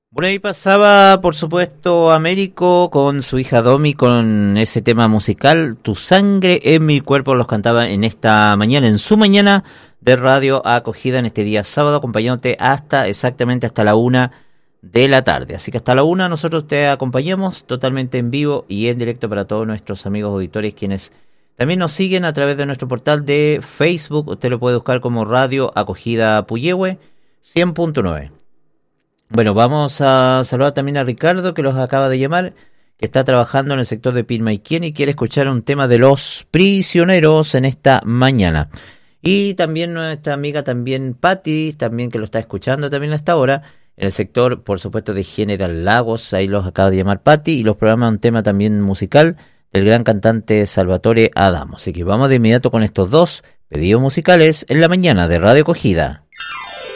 Bueno, ahí pasaba, por supuesto, Américo con su hija Domi con ese tema musical, Tu sangre en mi cuerpo, los cantaba en esta mañana, en su mañana de radio acogida en este día sábado, acompañándote exactamente hasta la 1 de la tarde. Así que hasta la 1 nosotros te acompañamos totalmente en vivo y en directo para todos nuestros amigos auditores quienes también nos siguen a través de nuestro portal de Facebook. Usted lo puede buscar como Radio Acogida Puyehue 100.9. Bueno, vamos a saludar también a Ricardo, que los acaba de llamar, que está trabajando en el sector de Pilmaiquén y quiere escuchar un tema de Los Prisioneros en esta mañana. Y también nuestra amiga también Patti, también que lo está escuchando también a esta hora, en el sector, por supuesto, de General Lagos, ahí los acaba de llamar Patti, y los programas un tema también musical del gran cantante Salvatore Adamo. Así que vamos de inmediato con estos dos pedidos musicales en la mañana de Radio Acogida.